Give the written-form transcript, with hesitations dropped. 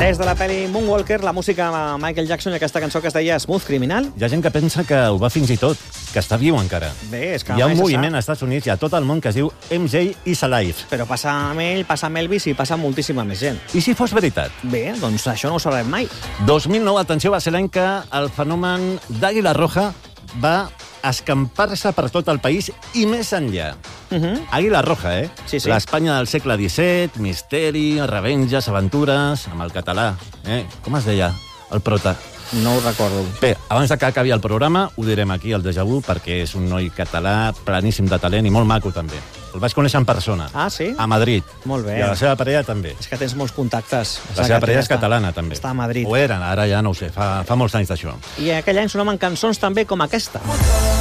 Des de la pel·li Moonwalker, la música de Michael Jackson i aquesta cançó que es deia Smooth Criminal. Hi ha gent que pensa que ho va fins i tot, que està viu encara. Bé, és que Hi ha un mai se moviment sap. als Estats Units i a tot el món que es diu MJ is Alive. Però passa amb ell, passa amb Elvis i passa amb moltíssima més gent. I si fos veritat? Bé, doncs això no ho sabrem mai. 2009, atenció, va ser l'any que el fenomen d'Àguila Roja va escampar-se per tot el país i més enllà. Àguila Roja, eh? Sí, sí. L'Espanya del segle XVII, misteri, revenges, aventures, amb el català. Com es deia? El prota. No ho recordo. Bé, abans que acabi el programa, ho direm aquí, al Déjà Vu, perquè és un noi català pleníssim de talent i molt maco, també. El vaig conèixer en persona. Ah, sí? A Madrid. Molt bé. I a la seva parella, també. És que tens molts contactes. La seva parella és catalana, també. Està a Madrid. Ho eren, ara ja no ho sé, fa molts anys d'això. I aquell any sonaven cançons també com aquesta.